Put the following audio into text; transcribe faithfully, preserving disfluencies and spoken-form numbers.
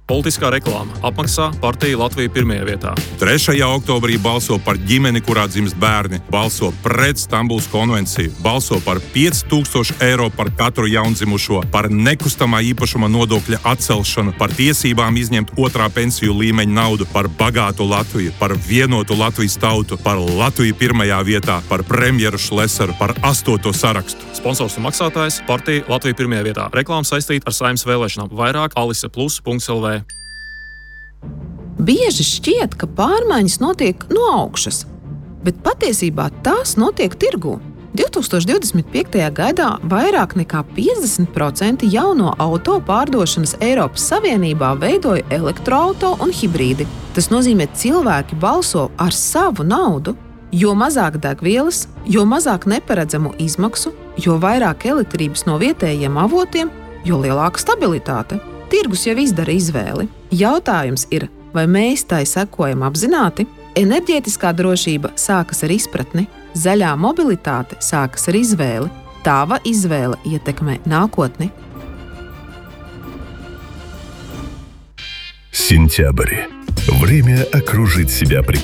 Politiskā reklāma apmaksā partija Latvija pirmajā vietā. trešajā oktobrī balso par ģimeni, kurā dzimst bērni, balso pret Stambulas konvenciju, balso par pieci tūkstoši eiro par katru jaundzimušo, par nekustamā īpašuma nodokļa atcelšanu, par tiesībām izņemt otrā pensiju līmeņa naudu, par bagātu Latviju, par vienotu Latvijas tautu, par Latviju pirmajā vietā, par premjeru Šlesaru, par astoto sarakstu. Sponsors un maksātājs partija Latvija pirmajā vietā. Reklāma saistīta ar Saeimas vēlēšanām. Vairāk alise plus punkts el vē. Bieži šķiet, ka pārmaiņas notiek no augšas, bet patiesībā tās notiek tirgū. divi tūkstoši divdesmit piektajā gadā vairāk nekā piecdesmit procenti jauno auto pārdošanas Eiropas Savienībā veidoja elektroauto un hibrīdi. Tas nozīmē, cilvēki balso ar savu naudu. Jo mazāk degvielas, jo mazāk neparedzamu izmaksu, jo vairāk elektrības no vietējiem avotiem, jo lielāka stabilitāte. Tirgus jau izdara izvēli. Jautājums ir, vai mēs tai sekojam apzināti? Enerģētiskā drošība sākas ar izpratni, zaļā mobilitāte sākas ar izvēli. Tava izvēle ietekmē nākotni. Сентябрь. Время окружить себя прекрасным.